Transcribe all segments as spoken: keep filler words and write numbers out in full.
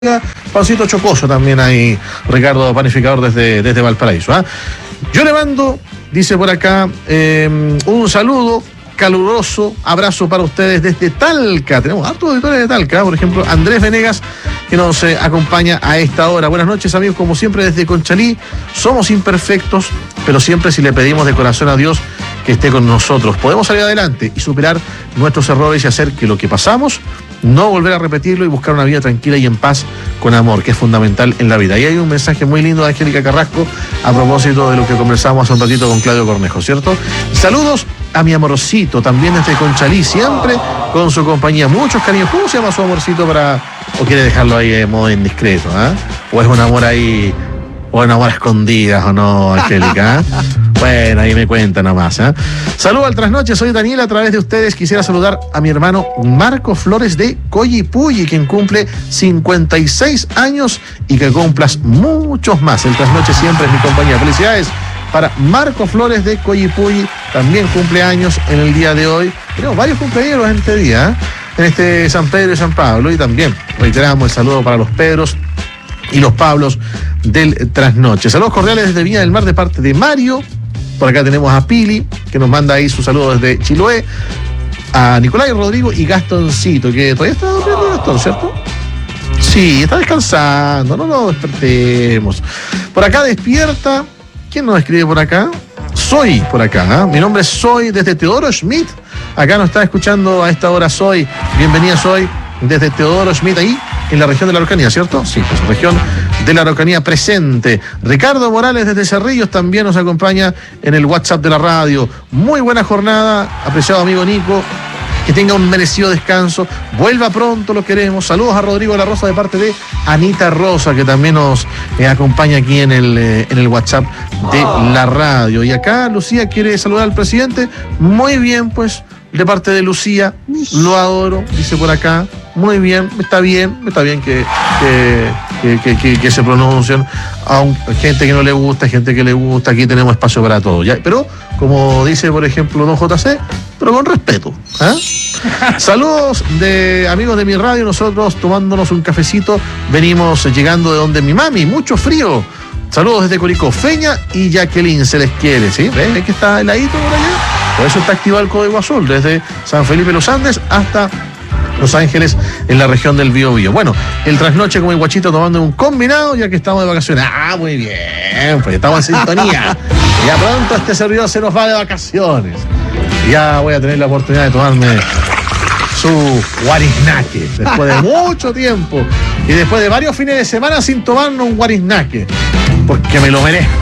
Pancito Chocoso también hay, Ricardo Panificador desde, desde Valparaíso. ¿eh? Yo le mando, dice por acá, eh, un saludo caluroso, abrazo para ustedes desde Talca. Tenemos hartos auditores de Talca, por ejemplo, Andrés Venegas, que nos eh, acompaña a esta hora. Buenas noches, amigos, como siempre desde Conchalí. Somos imperfectos, pero siempre si le pedimos de corazón a Dios que esté con nosotros, podemos salir adelante y superar nuestros errores y hacer que lo que pasamos no volver a repetirlo y buscar una vida tranquila y en paz con amor, que es fundamental en la vida. Y hay un mensaje muy lindo de Angélica Carrasco a propósito de lo que conversamos hace un ratito con Claudio Cornejo, ¿cierto? Saludos a mi amorcito, también desde Conchalí, siempre con su compañía. Muchos cariños. ¿Cómo se llama su amorcito para... o quiere dejarlo ahí de modo indiscreto, ¿eh? O es un amor ahí... o un amor a escondidas, ¿o no, Angélica? ¿eh? Bueno, ahí me cuenta nomás. ¿eh? Saludo al trasnoche, soy Daniela. A través de ustedes quisiera saludar a mi hermano Marco Flores de Coyipulli, quien cumple cincuenta y seis años y que cumplas muchos más. El trasnoche siempre es mi compañía. Felicidades para Marco Flores de Coyipulli, también cumpleaños en el día de hoy. Tenemos varios cumpleaños en este día, ¿eh? en este San Pedro y San Pablo. Y también reiteramos el saludo para los Pedros y los Pablos del trasnoche. Saludos cordiales desde Viña del Mar de parte de Mario. Por acá tenemos a Pili, que nos manda ahí su saludo desde Chiloé. A Nicolás, Rodrigo y Gastoncito, que todavía está durmiendo Gastón, ¿cierto? Sí, está descansando, no lo despertemos. Por acá despierta. ¿Quién nos escribe por acá? Soy por acá, ¿eh? Mi nombre es Soy desde Teodoro Schmidt. Acá nos está escuchando a esta hora Soy. Bienvenida, Soy, desde Teodoro Schmidt, ahí en la región de la Araucanía, ¿cierto? Sí, pues región de la Araucanía presente. Ricardo Morales desde Cerrillos también nos acompaña en el WhatsApp de la radio. Muy buena jornada, apreciado amigo Nico. Que tenga un merecido descanso. Vuelva pronto, lo queremos. Saludos a Rodrigo La Rosa de parte de Anita Rosa, que también nos eh, acompaña aquí en el, eh, en el WhatsApp de la radio. Y acá Lucía quiere saludar al presidente. Muy bien, pues, de parte de Lucía. Lo adoro, dice por acá. Muy bien, está bien, está bien que, que, que, que, que se pronuncien. Aunque gente que no le gusta, gente que le gusta, aquí tenemos espacio para todo. ¿ya? Pero, como dice, por ejemplo, don J C, pero con respeto. ¿eh? Saludos de amigos de mi radio, nosotros tomándonos un cafecito, venimos llegando de donde mi mami, mucho frío. Saludos desde Curicó, Feña y Jacqueline, se les quiere, ¿sí? ¿Ven que está heladito por allá? Por eso está activado el código azul, desde San Felipe Los Andes hasta Los Ángeles, en la región del Biobío. Bueno, el trasnoche como el guachito tomando un combinado, ya que estamos de vacaciones. Ah, muy bien, pues estamos en sintonía. Ya pronto este servidor se nos va de vacaciones. Ya voy a tener la oportunidad de tomarme su guariznaque, después de mucho tiempo y después de varios fines de semana sin tomarnos un guariznaque, porque me lo merezco.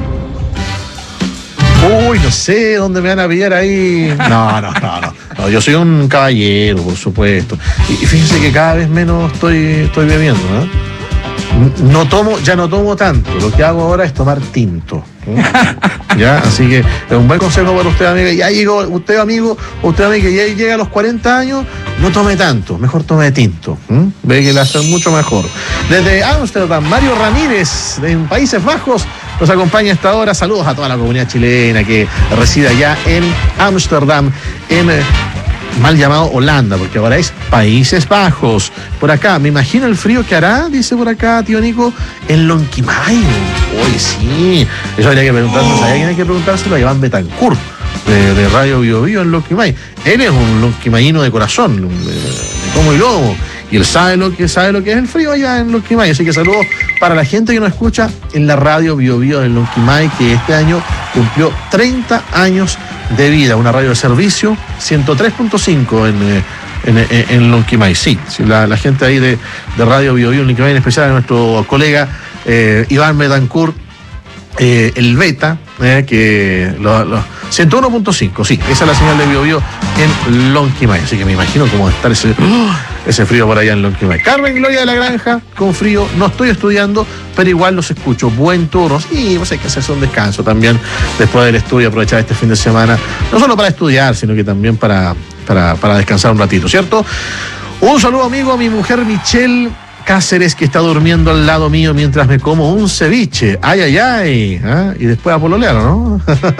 Uy, no sé dónde me van a pillar ahí. No, no, no, no. No, yo soy un caballero, por supuesto. Y, y fíjense que cada vez menos estoy, estoy bebiendo, ¿no? No tomo, ya no tomo tanto. Lo que hago ahora es tomar tinto. ¿eh? ¿Ya? Así que es un buen consejo para usted, amiga. Ya llegó, usted, amigo, usted, amiga, que ya llega a los cuarenta años, no tome tanto, mejor tome tinto. ¿eh? Ve que le hace mucho mejor. Desde Ámsterdam, Mario Ramírez, en Países Bajos, nos acompaña a esta hora. Saludos a toda la comunidad chilena que reside allá en Ámsterdam, en mal llamado Holanda, porque ahora es Países Bajos. Por acá, me imagino el frío que hará, dice por acá, tío Nico, en Lonquimay. Uy, sí. Eso habría que preguntárselo. ¿Sabía quién hay que preguntárselo? A Iván Betancourt, de, de Radio Biobío en Lonquimay. Él es un lonquimayino de corazón, de, de como y lomo. Y él sabe lo que sabe lo que es el frío allá en Lonquimay. Así que saludos para la gente que nos escucha en la Radio Biobío en Lonquimay, que este año cumplió treinta años de vida. Una radio de servicio, ciento tres punto cinco en, en, en, en Lonquimay. Sí, sí la, la gente ahí de, de Radio Biobío en Lonquimay, en especial a nuestro colega eh, Iván Betancourt, eh, el Beta, eh, que lo, lo, ciento uno punto cinco, sí, esa es la señal de Biobío en Lonquimay. Así que me imagino cómo va a estar ese... ¡oh! Ese frío por allá en Lonquimay. Carmen Gloria de la Granja, con frío, no estoy estudiando, pero igual los escucho. Buen turno. Sí, pues hay que hacerse un descanso también después del estudio, aprovechar este fin de semana, no solo para estudiar, sino que también para, para, para descansar un ratito, ¿cierto? Un saludo, amigo, a mi mujer Michelle Cáceres, que está durmiendo al lado mío mientras me como un ceviche. Ay, ay, ay. ¿Ah? Y después a pololear, ¿no?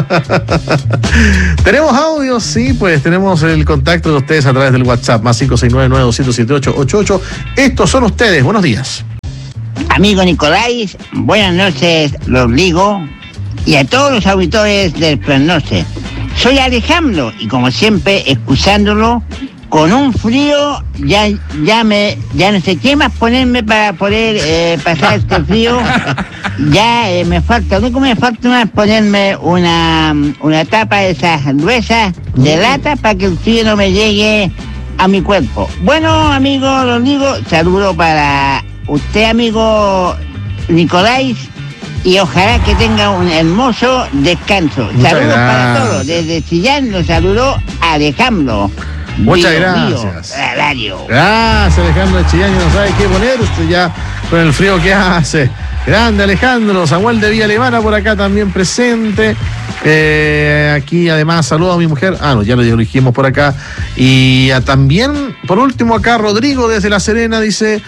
Tenemos audios, sí, pues tenemos el contacto de ustedes a través del WhatsApp, más cinco seis nueve nueve dos siete ocho ocho ocho. Estos son ustedes. Buenos días. Amigo Nicolás, buenas noches, Rodrigo, y a todos los auditores del Plan Noche. Soy Alejandro, y como siempre, escuchándolo, con un frío, ya ya me ya no sé qué más ponerme para poder eh, pasar este frío. Ya eh, me falta, lo único que me falta más ponerme una, una tapa de esas gruesas de lata para que el frío no me llegue a mi cuerpo. Bueno, amigo Rodrigo, saludo para usted, amigo Nicolás, y ojalá que tenga un hermoso descanso. Muchas Saludos gracias. para todos. Desde Chillán los saludó Alejandro. Muchas Bio, gracias. Bio, Radio. Gracias, Alejandro de Chillán, no sabe qué poner usted ya con el frío que hace. Grande Alejandro. Samuel de Villa Alemana por acá también presente. Eh, aquí además saludo a mi mujer. Ah, no, ya lo dijimos por acá. Y a, también, por último, acá Rodrigo desde La Serena dice...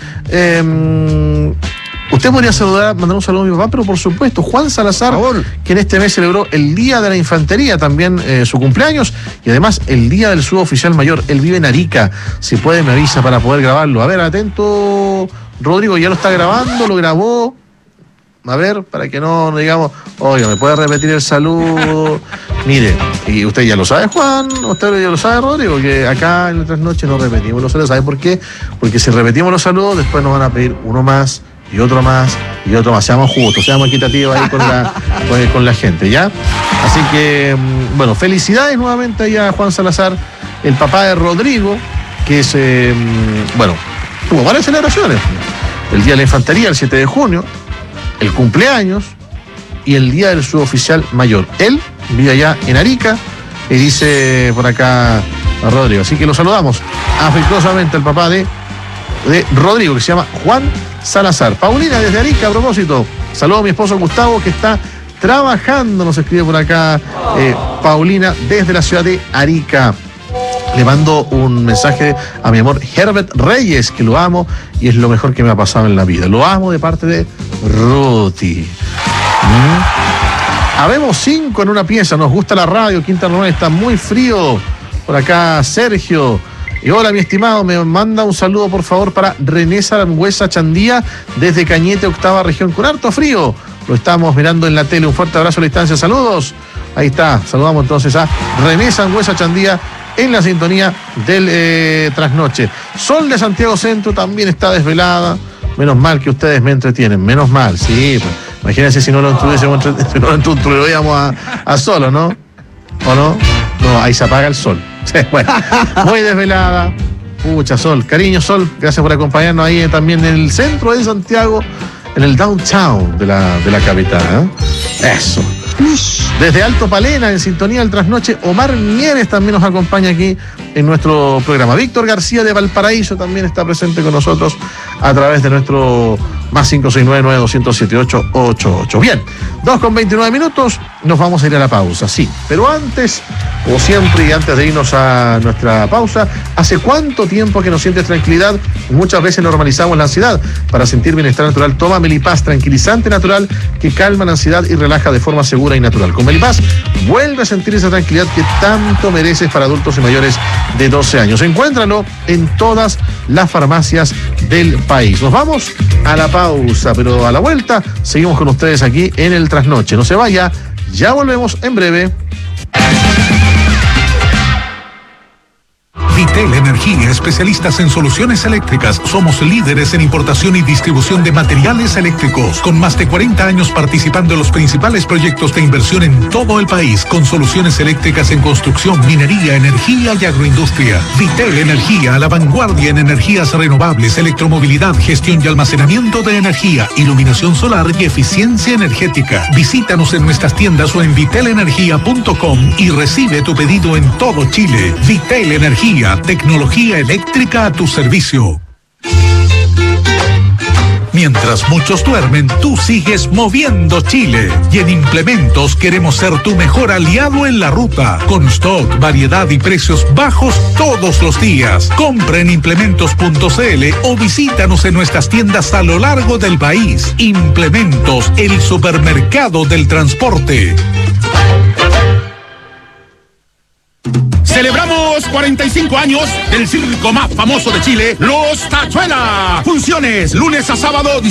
Eh, usted podría saludar, mandar un saludo a mi papá, pero por supuesto, Juan Salazar, que en este mes celebró el Día de la Infantería, también eh, su cumpleaños, y además el Día del Suboficial Mayor. Él vive en Arica. Si puede, me avisa para poder grabarlo. A ver, atento, Rodrigo, ya lo está grabando, lo grabó. A ver, para que no, no digamos, oiga, ¿me puede repetir el saludo? Mire, y usted ya lo sabe, Juan, usted ya lo sabe, Rodrigo, que acá en otras noches no repetimos los saludos. ¿Sabe por qué? Porque si repetimos los saludos, después nos van a pedir uno más, y otro más, y otro más. Seamos justos, seamos equitativos ahí con la, con, con la gente, ¿ya? Así que, bueno, felicidades nuevamente ahí a Juan Salazar, el papá de Rodrigo, que es, eh, bueno, tuvo varias celebraciones. El Día de la Infantería, el siete de junio, el cumpleaños y el Día del Suboficial Mayor. Él vive allá en Arica y dice por acá a Rodrigo. Así que lo saludamos afectuosamente al papá de, de Rodrigo, que se llama Juan Salazar. Paulina desde Arica, a propósito, saludo a mi esposo Gustavo, que está trabajando, nos escribe por acá eh, Paulina desde la ciudad de Arica. Le mando un mensaje a mi amor Herbert Reyes, que lo amo y es lo mejor que me ha pasado en la vida. Lo amo de parte de Ruti. ¿Mm? Habemos cinco en una pieza, nos gusta la radio, Quinta Normal está muy frío. Por acá Sergio. Y hola, mi estimado, me manda un saludo por favor para René Sarangüesa Chandía desde Cañete, octava región, con harto frío. Lo estamos mirando en la tele. Un fuerte abrazo a la distancia. Saludos. Ahí está. Saludamos entonces a René Sarangüesa Chandía en la sintonía del eh, trasnoche. Sol de Santiago Centro también está desvelada. Menos mal que ustedes me entretienen. Menos mal, sí. Imagínense si no lo introducíamos, si no lo introducíamos a, a Solo, ¿no? ¿O no? No, ahí se apaga el sol. Bueno, muy desvelada. Pucha, Sol. Cariño, Sol. Gracias por acompañarnos ahí también en el centro de Santiago, en el downtown de la, de la capital, ¿eh? Eso. Desde Alto Palena, en sintonía del trasnoche, Omar Mieres también nos acompaña aquí en nuestro programa. Víctor García de Valparaíso también está presente con nosotros a través de nuestro más cinco seis nueve, nueve dos cero cero, siete ocho ocho ocho. Bien, dos con veintinueve minutos, nos vamos a ir a la pausa, sí. Pero antes, como siempre, y antes de irnos a nuestra pausa, ¿hace cuánto tiempo que no sientes tranquilidad? Muchas veces normalizamos la ansiedad. Para sentir bienestar natural, toma Melipaz, tranquilizante natural que calma la ansiedad y relaja de forma segura y natural. Con Melipaz, vuelve a sentir esa tranquilidad que tanto mereces para adultos y mayores de doce años. Encuéntralo en todas las farmacias del país. Nos vamos a la pausa, pero a la vuelta seguimos con ustedes aquí en el Trasnoche. No se vaya, ya volvemos en breve. Vitel Energía, especialistas en soluciones eléctricas. Somos líderes en importación y distribución de materiales eléctricos, con más de cuarenta años participando en los principales proyectos de inversión en todo el país, con soluciones eléctricas en construcción, minería, energía y agroindustria. Vitel Energía, a la vanguardia en energías renovables, electromovilidad, gestión y almacenamiento de energía, iluminación solar y eficiencia energética. Visítanos en nuestras tiendas o en vitel energía punto com y recibe tu pedido en todo Chile. Vitel Energía, tecnología eléctrica a tu servicio. Mientras muchos duermen, tú sigues moviendo Chile. Y en Implementos queremos ser tu mejor aliado en la ruta. Con stock, variedad y precios bajos todos los días. Compra en implementos punto c l o visítanos en nuestras tiendas a lo largo del país. Implementos, el supermercado del transporte. Celebramos cuarenta y cinco años del circo más famoso de Chile, Los Tachuelas. Funciones lunes a sábado.